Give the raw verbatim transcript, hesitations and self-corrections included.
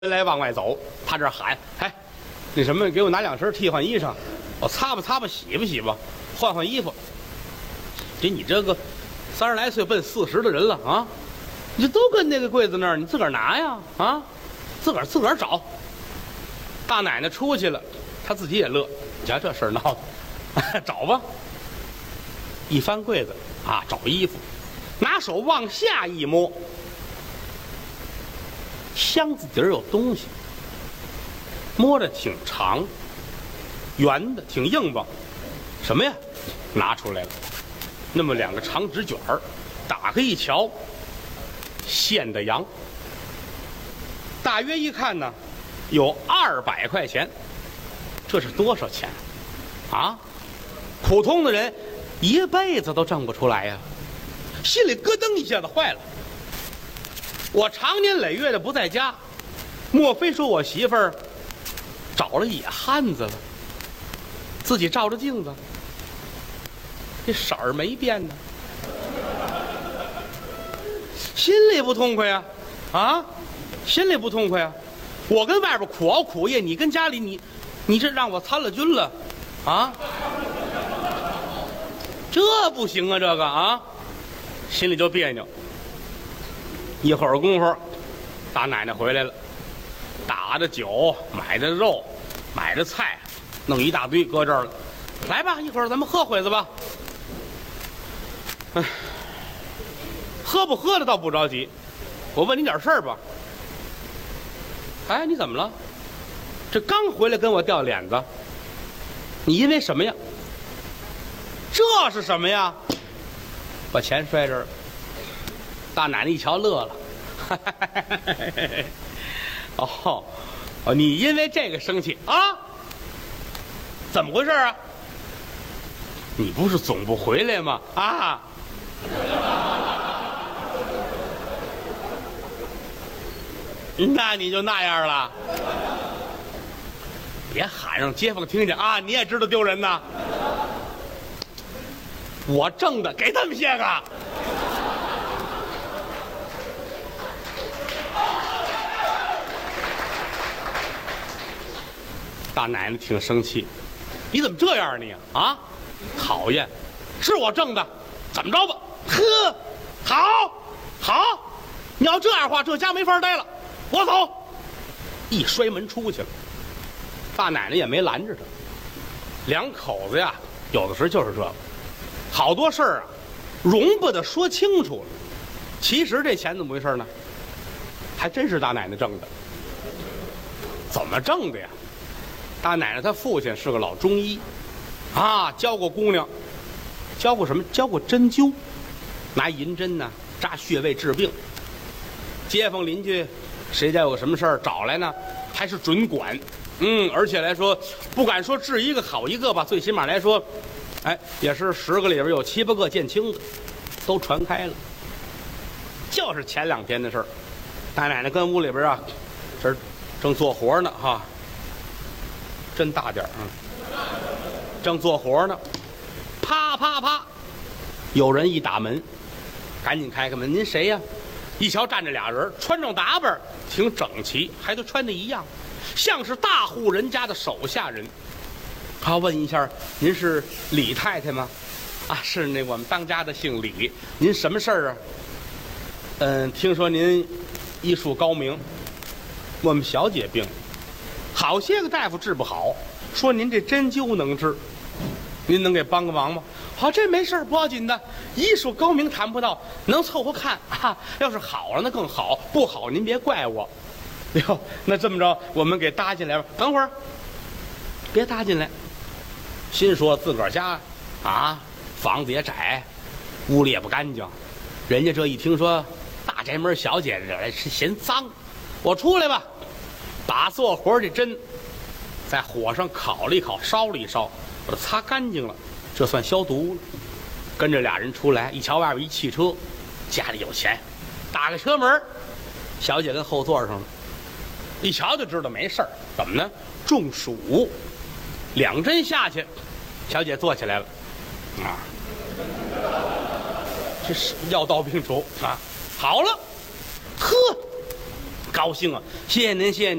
来往外走，他这喊：“哎，那什么，给我拿两身替换衣裳，我擦吧擦吧，洗吧洗吧，换换衣服。”这你这个三十来岁奔四十的人了啊，你这都跟那个柜子那儿，你自个儿拿呀啊，自个儿自个儿找。大奶奶出去了，他自己也乐，你瞧这事儿闹的，找吧。一翻柜子啊，找衣服，拿手往下一摸。箱子底儿有东西，摸着挺长，圆的，挺硬邦。什么呀？拿出来了，那么两个长纸卷儿，打开一瞧，现的羊。大约一看呢，有二百块钱。这是多少钱啊？普通的人一辈子都挣不出来呀，心里咯噔一下子坏了。我常年累月的不在家，莫非说我媳妇儿找了野汉子了？自己照着镜子，这色儿没变呢，心里不痛快呀，啊，心里不痛快呀！我跟外边苦熬苦夜，你跟家里你，你这让我参了军了，啊，这不行啊，这个啊，心里就别扭。一会儿功夫，大奶奶回来了，打的酒，买的肉，买的菜，弄一大堆搁这儿了。来吧，一会儿咱们喝会子吧。哎，喝不喝的倒不着急，我问你点事儿吧。哎，你怎么了？这刚回来跟我掉脸子，你因为什么呀？这是什么呀？把钱摔这儿。大奶奶一瞧乐了，哦，哦，你因为这个生气啊？怎么回事啊？你不是总不回来吗？啊？那你就那样了，别喊让街坊听见啊！你也知道丢人呐。我挣的给他们些个。大奶奶挺生气，你怎么这样啊你啊？讨厌，是我挣的，怎么着吧？呵，好，好，你要这样的话，这家没法待了，我走。一摔门出去了，大奶奶也没拦着他。两口子呀，有的时候就是这个，好多事儿啊，容不得说清楚了。其实这钱怎么回事呢？还真是大奶奶挣的。怎么挣的呀？大奶奶她父亲是个老中医，啊，教过姑娘，教过什么？教过针灸，拿银针呢扎穴位治病。街坊邻居谁家有什么事儿找来呢，还是准管。嗯，而且来说，不敢说治一个好一个吧，最起码来说，哎，也是十个里边有七八个见轻的，都传开了。就是前两天的事儿，大奶奶跟屋里边啊，这正做活呢哈。真大点儿啊！正做活呢，啪啪啪，有人一打门，赶紧开开门。您谁呀？一瞧站着俩人，穿着打扮挺整齐，还都穿的一样，像是大户人家的手下人。他问一下，您是李太太吗？啊，是那我们当家的姓李。您什么事儿啊？嗯，听说您医术高明，我们小姐病了。好些个大夫治不好，说您这针灸能治，您能给帮个忙吗？好，这没事不要紧的，医术高明谈不到，能凑合看啊。要是好了那更好，不好您别怪我。哟，那这么着，我们给搭进来吧。等会儿，别搭进来。心说自个儿家啊，房子也窄，屋里也不干净，人家这一听说大宅门小姐惹来是嫌脏，我出来吧。把做活这针在火上烤了一烤，烧了一烧，把它擦干净了，这算消毒了。跟着俩人出来，一瞧外边一汽车，家里有钱，打开车门，小姐跟后座上了，一瞧就知道没事儿。怎么呢？中暑，两针下去，小姐坐起来了，啊，这是药到病除啊，好了，呵。 高兴啊！谢谢您，谢谢您。